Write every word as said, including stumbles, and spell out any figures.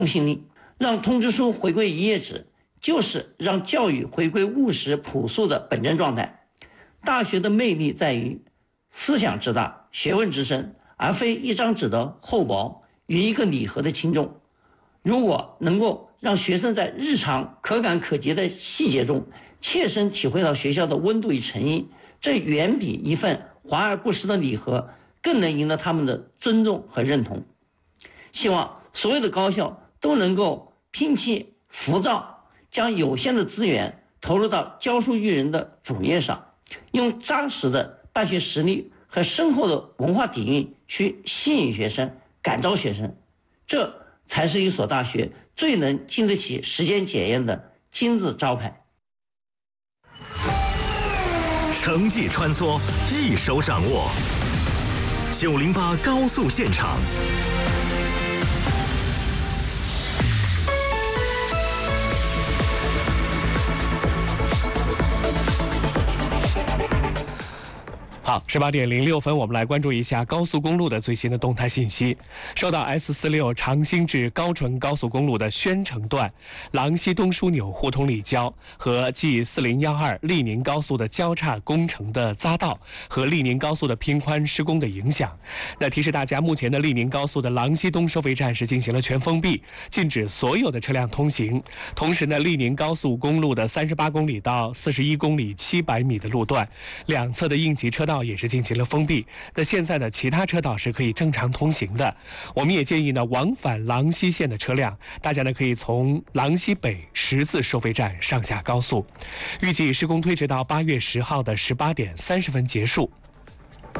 公信力。让通知书回归一页纸，就是让教育回归务实朴素的本真状态。大学的魅力在于思想之大，学问之深，而非一张纸的厚薄与一个礼盒的轻重。如果能够让学生在日常可感可及的细节中切身体会到学校的温度与诚意，这远比一份华而不实的礼盒更能赢得他们的尊重和认同。希望所有的高校都能够摒弃浮躁，将有限的资源投入到教书育人的主业上，用扎实的办学实力和深厚的文化底蕴去吸引学生，感召学生。这才是一所大学最能经得起时间检验的金字招牌。 成绩穿梭，一手掌握。九零八高速现场。 好，十八点零六分，我们来关注一下高速公路的最新的动态信息。受到 S 四六长兴至高淳高速公路的宣城段郎西东枢纽互通立交和 G 四零一二利宁高速的交叉工程的匝道和利宁高速的拼宽施工的影响，那提示大家，目前的利宁高速的郎西东收费站是进行了全封闭，禁止所有的车辆通行。同时呢，利宁高速公路的三十八公里到四十一公里七百米的路段，两侧的应急车道也是进行了封闭。那现在呢，其他车道是可以正常通行的。我们也建议呢，往返郎西线的车辆，大家呢可以从郎西北十字收费站上下高速。预计施工推迟到八月十号的十八点三十分结束。